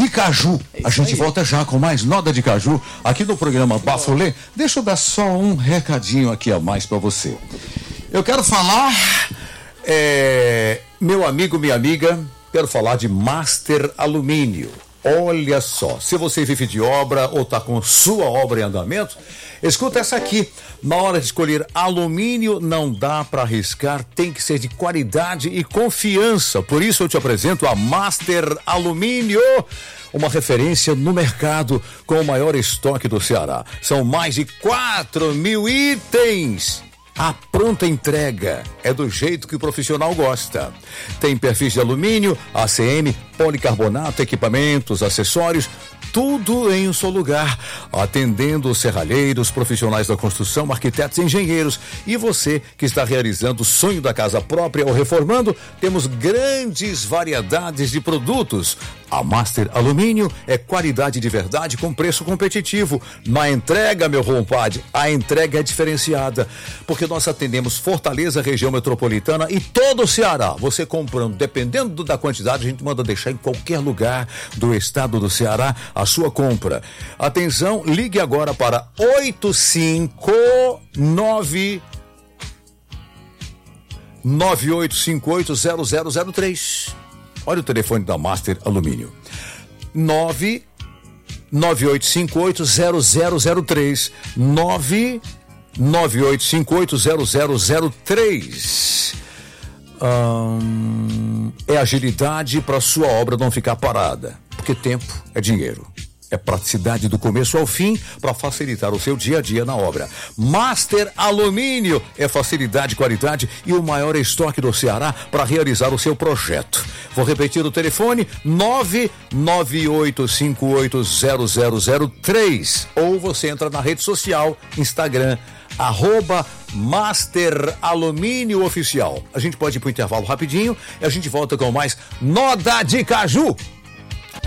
de Caju. A gente volta já com mais Noda de Caju aqui no programa Bafulê. Deixa eu dar só um recadinho aqui a mais para você. Eu quero falar, meu amigo, minha amiga, quero falar de Master Alumínio. Olha só, se você vive de obra ou está com sua obra em andamento, escuta essa aqui. Na hora de escolher alumínio, não dá para arriscar, tem que ser de qualidade e confiança. Por isso eu te apresento a Master Alumínio, uma referência no mercado com o maior estoque do Ceará. São mais de 4.000 itens. A pronta entrega é do jeito que o profissional gosta. Tem perfis de alumínio, ACM, policarbonato, equipamentos, acessórios, tudo em um só lugar, atendendo os serralheiros, profissionais da construção, arquitetos e engenheiros. E você que está realizando o sonho da casa própria ou reformando, temos grandes variedades de produtos. A Master Alumínio é qualidade de verdade com preço competitivo. Na entrega, meu compadre, a entrega é diferenciada, porque nós atendemos Fortaleza, região metropolitana e todo o Ceará. Você comprando, dependendo da quantidade, a gente manda deixar em qualquer lugar do estado do Ceará a sua compra. Atenção, ligue agora para 9858-0003. Olha o telefone da Master Alumínio. 99858-0003. 99858-0003. É agilidade para sua obra não ficar parada, porque tempo é dinheiro. É praticidade do começo ao fim para facilitar o seu dia a dia na obra. Master Alumínio é facilidade, qualidade e o maior estoque do Ceará para realizar o seu projeto. Vou repetir o telefone: 99858-0003. Ou você entra na rede social, Instagram, @Master Alumínio Oficial. A gente pode ir pro intervalo rapidinho e a gente volta com mais Noda de Caju.